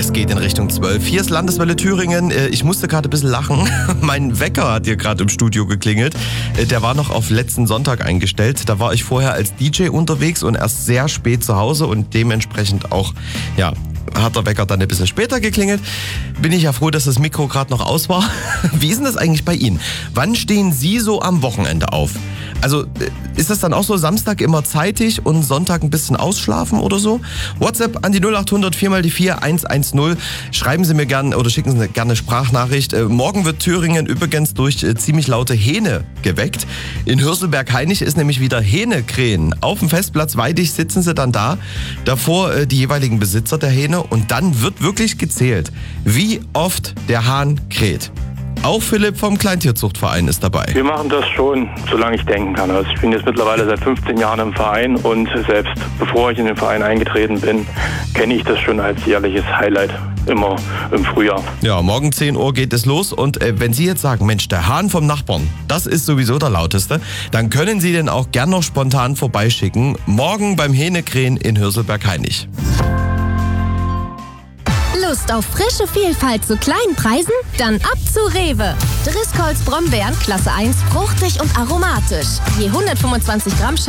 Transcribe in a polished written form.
Es geht in Richtung 12. Hier ist Landeswelle Thüringen. Ich musste gerade ein bisschen lachen. Mein Wecker hat hier gerade im Studio geklingelt. Der war noch auf letzten Sonntag eingestellt. Da war ich vorher als DJ unterwegs und erst sehr spät zu Hause und dementsprechend auch, ja, hat der Wecker dann ein bisschen später geklingelt. Bin ich ja froh, dass das Mikro gerade noch aus war. Wie ist denn das eigentlich bei Ihnen? Wann stehen Sie so am Wochenende auf? Also ist das dann auch so Samstag immer zeitig und Sonntag ein bisschen ausschlafen oder so? WhatsApp an die 0800 4x4 110. Schreiben Sie mir gerne oder schicken Sie gerne eine Sprachnachricht. Morgen wird Thüringen übrigens durch ziemlich laute Hähne geweckt. In Hürselberg-Hainich ist nämlich wieder Hähne-Krähen. Auf dem Festplatz Weidig sitzen sie dann da. Davor die jeweiligen Besitzer der Hähne und dann wird wirklich gezählt, wie oft der Hahn kräht. Auch Philipp vom Kleintierzuchtverein ist dabei. Wir machen das schon, solange ich denken kann. Also ich bin jetzt mittlerweile seit 15 Jahren im Verein und selbst bevor ich in den Verein eingetreten bin, kenne ich das schon als jährliches Highlight, immer im Frühjahr. Ja, morgen 10 Uhr geht es los und wenn Sie jetzt sagen, Mensch, der Hahn vom Nachbarn, das ist sowieso der lauteste, dann können Sie den auch gern noch spontan vorbeischicken. Morgen beim Hähnekrähen in Hürselberg-Hainich. Lust auf frische Vielfalt zu kleinen Preisen? Dann ab zu Rewe. Driscolls Brombeeren Klasse 1, fruchtig und aromatisch. Je 125 Gramm